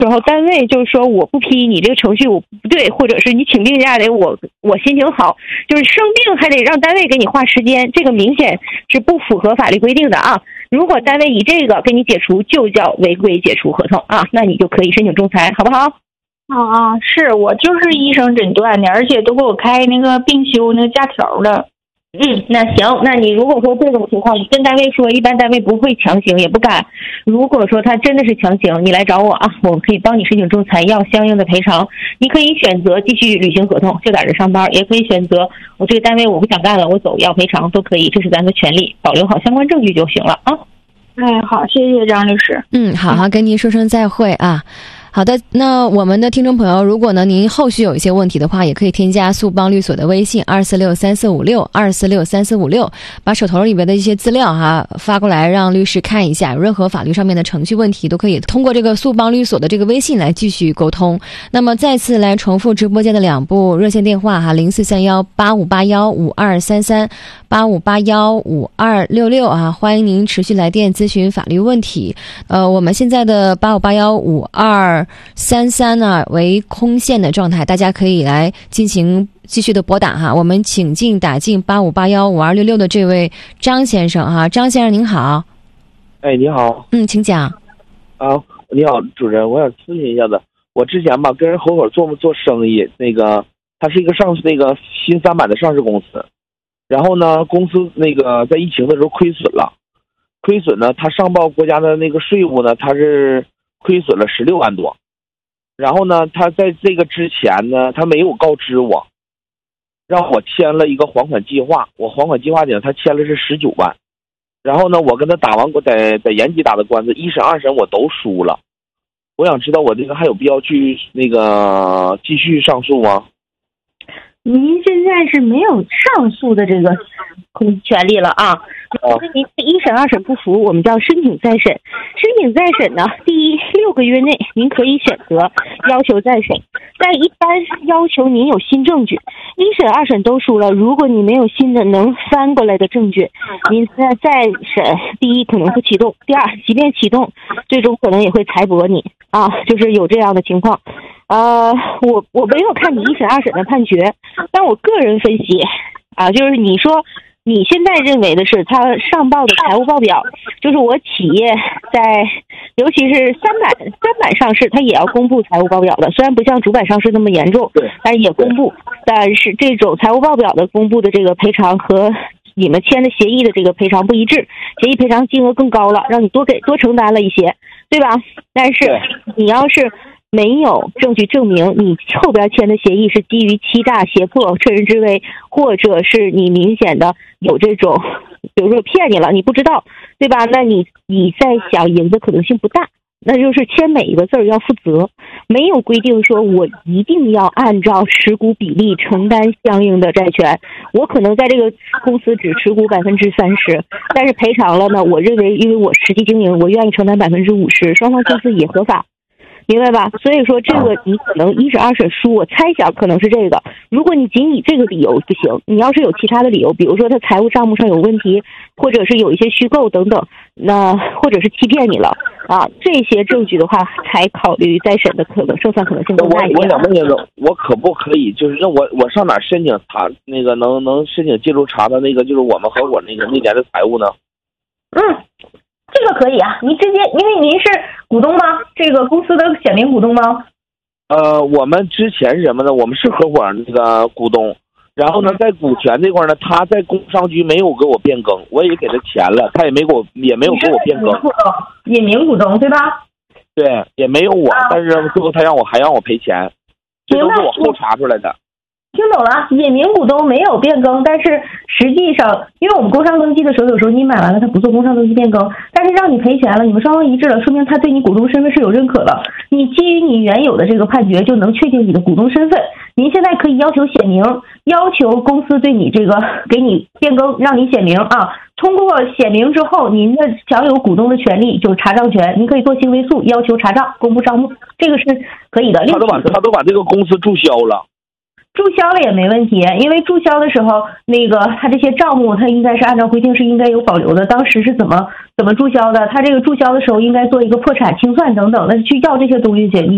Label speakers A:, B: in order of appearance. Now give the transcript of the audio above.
A: 然后单位就是说我不批你这个程序我不对，或者是你请病假得我心情好，就是生病还得让单位给你划时间，这个明显是不符合法律规定的啊。如果单位以这个给你解除，就叫违规解除合同啊，那你就可以申请仲裁，好不好？
B: 是我就是医生诊断的，而且都给我开那个病休那个假条的。
A: 那行，那你如果说这种情况，你跟单位说，一般单位不会强行，也不敢。如果说他真的是强行，你来找我啊，我们可以帮你申请仲裁，要相应的赔偿。你可以选择继续履行合同，就在这上班，也可以选择我这个单位我不想干了，我走，要赔偿都可以，这是咱的权利，保留好相关证据就行了啊。
B: 好，谢谢张律师。
C: 好，跟您说声再会啊。好的，那我们的听众朋友，如果呢您后续有一些问题的话，也可以添加速帮律所的微信2463456，把手头里边的一些资料发过来，让律师看一下。有任何法律上面的程序问题，都可以通过这个速帮律所的这个微信来继续沟通。那么再次来重复直播间的2部热线电话043185815233，85815266欢迎您持续来电咨询法律问题。我们现在的85815233呢为空线的状态，大家可以来进行继续的拨打我们请打进85815266的这位张先生张先生您好。
D: 你好。
C: 请讲。
D: 你好，主任，我想咨询一下子，我之前跟人合伙做生意，他是一个新三板的上市公司，然后呢，公司在疫情的时候亏损了，呢，他上报国家的税务呢，他是亏损了16万多，然后呢，他在这个之前呢，他没有告知我，让我签了一个还款计划，我还款计划里他签了是19万，然后呢，我跟他打完在延吉打的官司，1审2审我都输了，我想知道我还有必要去继续上诉吗？
A: 您现在是没有上诉的这个权利了啊。您1审2审不服，我们叫申请再审。申请再审呢，第6个月内您可以选择要求再审，但一般要求您有新证据。1审2审都输了，如果你没有新的能翻过来的证据，您再审，第一可能不启动，第二即便启动，最终可能也会裁驳你就是有这样的情况。我没有看你1审2审的判决，但我个人分析就是你说你现在认为的是他上报的财务报表，就是我企业在尤其是三板上市，它也要公布财务报表的，虽然不像主板上市那么严重，但是也公布。但是这种财务报表的公布的这个赔偿和你们签的协议的这个赔偿不一致，协议赔偿金额更高了，让你多承担了一些，对吧？但是你要是没有证据证明你后边签的协议是基于欺诈、胁迫、趁人之危，或者是你明显的有这种，比如说骗你了，你不知道，对吧？那你再想赢的可能性不大，那就是签每一个字要负责，没有规定说我一定要按照持股比例承担相应的债权，我可能在这个公司只持股30%，但是赔偿了呢，我认为因为我实际经营，我愿意承担50%，双方公司也合法。明白吧？所以说这个你可能1审2审输，我猜想可能是这个。如果你仅以这个理由不行，你要是有其他的理由，比如说他财务账目上有问题，或者是有一些虚构等等，那或者是欺骗你了这些证据的话，才考虑再审的胜算可能性更大一点。
D: 我想问一下，我可不可以就是让我上哪申请查能申请介入查的就是我们合伙那年的财务呢？
A: 这个可以您直接，因为您是股东吗？这个公司的显名股东吗？
D: 我们之前是什么呢？我们是合伙股东，然后呢，在股权这块呢，他在工商局没有给我变更，我也给他钱了，他也没有给我变更。
A: 隐名股东对吧？
D: 对，也没有我，但是最后他还让我赔钱，这都是我后查出来的。
A: 听懂了，隐名股东没有变更，但是实际上，因为我们工商登记的时候，有时候你买完了他不做工商登记变更，但是让你赔钱了，你们双方一致了，说明他对你股东身份是有认可了。你基于你原有的这个判决，就能确定你的股东身份。您现在可以要求显名，要求公司对你这个给你变更，让你显名通过显名之后，您的享有股东的权利就是查账权，您可以做行为诉，要求查账，公布账目，这个是可以的。
D: 他都把这个公司注销了。
A: 注销了也没问题，因为注销的时候，他这些账目他应该是按照规定是应该有保留的。当时是怎么注销的？他这个注销的时候应该做一个破产清算等等的，去要这些东西去。